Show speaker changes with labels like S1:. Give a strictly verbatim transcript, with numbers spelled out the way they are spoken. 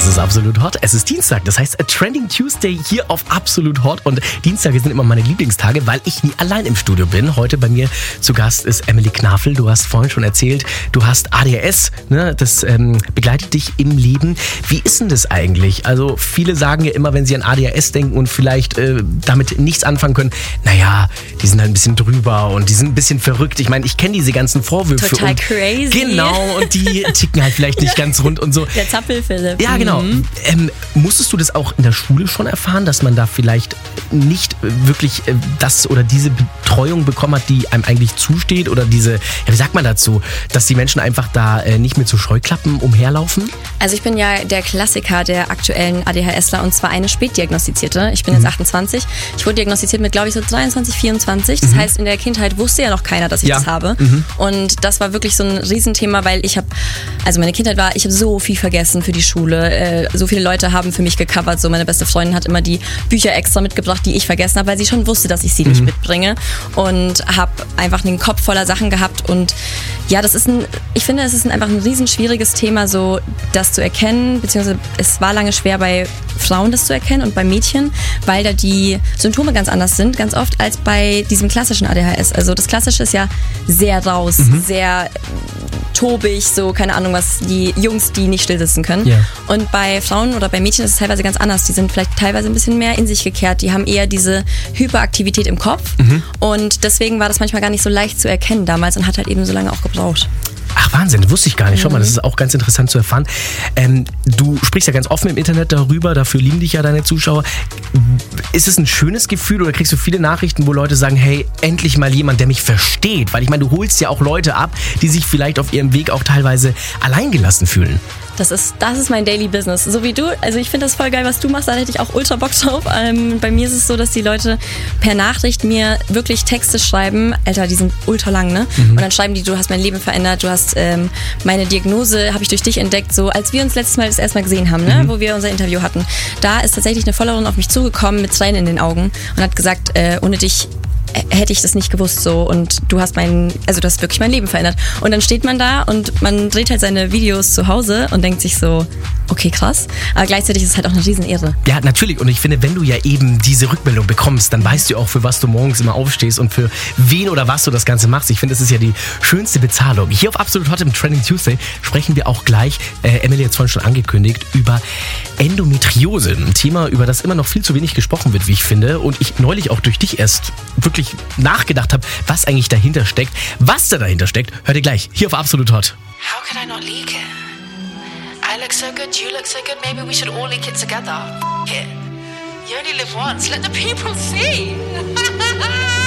S1: Das ist Absolut Hot. Es ist Dienstag, das heißt a Trending Tuesday hier auf Absolut Hot. Und Dienstage sind immer meine Lieblingstage, weil ich nie allein im Studio bin. Heute bei mir zu Gast ist Emily Knafel. Du hast vorhin schon erzählt, du hast A D H S, ne? Das ähm, begleitet dich im Leben. Wie ist denn das eigentlich? Also viele sagen ja immer, wenn sie an A D H S denken und vielleicht äh, damit nichts anfangen können, naja, die sind halt ein bisschen drüber und die sind ein bisschen verrückt. Ich meine, ich kenne diese ganzen Vorwürfe.
S2: Total
S1: und,
S2: crazy.
S1: Genau, und die ticken halt vielleicht nicht ganz rund und so.
S2: Der Zappel-Philipp.
S1: Ja, genau.
S2: Mhm.
S1: Ähm, musstest du das auch in der Schule schon erfahren, dass man da vielleicht nicht wirklich äh, das oder diese Betreuung bekommen hat, die einem eigentlich zusteht? Oder diese, ja, wie sagt man dazu, dass die Menschen einfach da äh, nicht mit so Scheuklappen umherlaufen?
S2: Also ich bin ja der Klassiker der aktuellen ADHSler und zwar eine spätdiagnostizierte. Ich bin
S1: Mhm.
S2: jetzt achtundzwanzig. Ich wurde diagnostiziert mit, glaube ich, so dreiundzwanzig, vierundzwanzig. Das
S1: Mhm.
S2: heißt, in der Kindheit wusste ja noch keiner, dass ich
S1: Ja.
S2: das habe.
S1: Mhm.
S2: Und das war wirklich so ein Riesenthema, weil ich habe, also meine Kindheit war, ich habe so viel vergessen für die Schule. Äh, so viele Leute haben für mich gecovert. So meine beste Freundin hat immer die Bücher extra mitgebracht, die ich vergessen habe, weil sie schon wusste, dass ich sie
S1: Mhm.
S2: nicht mitbringe. Und habe einfach den Kopf voller Sachen gehabt. Und ja, das ist ein, ich finde, es ist ein, einfach ein riesen schwieriges Thema, so das zu erkennen, beziehungsweise es war lange schwer bei Frauen das zu erkennen und bei Mädchen, weil da die Symptome ganz anders sind, ganz oft als bei diesem klassischen A D H S. Also das Klassische ist ja sehr raus,
S1: Mhm.
S2: sehr tobig, so keine Ahnung was, die Jungs, die nicht still sitzen können.
S1: Ja.
S2: Und bei Frauen oder bei Mädchen ist es teilweise ganz anders. Die sind vielleicht teilweise ein bisschen mehr in sich gekehrt. Die haben eher diese Hyperaktivität im Kopf.
S1: Mhm.
S2: Und deswegen war das manchmal gar nicht so leicht zu erkennen damals und hat halt eben so lange auch gebraucht.
S1: Ach Wahnsinn, das wusste ich gar nicht. Schau mal, das ist auch ganz interessant zu erfahren. Ähm, du sprichst ja ganz offen im Internet darüber, dafür lieben dich ja deine Zuschauer. Ist es ein schönes Gefühl oder kriegst du viele Nachrichten, wo Leute sagen, hey, endlich mal jemand, der mich versteht? Weil ich meine, du holst ja auch Leute ab, die sich vielleicht auf ihrem Weg auch teilweise alleingelassen fühlen.
S2: Das ist, das ist mein Daily Business. So wie du. Also ich finde das voll geil, was du machst. Da hätte ich auch ultra Bock drauf. Ähm, bei mir ist es so, dass die Leute per Nachricht mir wirklich Texte schreiben. Alter, die sind ultra lang, ne?
S1: Mhm.
S2: Und dann schreiben die, du hast mein Leben verändert, du hast ähm, meine Diagnose, habe ich durch dich entdeckt. So als wir uns letztes Mal das erste Mal gesehen haben, ne?
S1: Mhm.
S2: Wo wir unser Interview hatten. Da ist tatsächlich eine Followerin auf mich zugekommen mit Tränen in den Augen und hat gesagt, äh, ohne dich hätte ich das nicht gewusst so und du hast mein, also du hast wirklich mein Leben verändert. Und dann steht man da und man dreht halt seine Videos zu Hause und denkt sich so, okay, krass. Aber gleichzeitig ist es halt auch eine Riesenehre.
S1: Ja, natürlich. Und ich finde, wenn du ja eben diese Rückmeldung bekommst, dann weißt du auch, für was du morgens immer aufstehst und für wen oder was du das Ganze machst. Ich finde, das ist ja die schönste Bezahlung. Hier auf Absolut Hot im Trending Tuesday sprechen wir auch gleich, äh, Emily hat es vorhin schon angekündigt, über Endometriose. Ein Thema, über das immer noch viel zu wenig gesprochen wird, wie ich finde. Und ich neulich auch durch dich erst wirklich nachgedacht habe, was eigentlich dahinter steckt. Was da dahinter steckt, hört ihr gleich hier auf Absolut Hot.
S3: How could I not leak it? I look so good, you look so good, maybe we should all leak it together. F- it. You only live once, let the people see.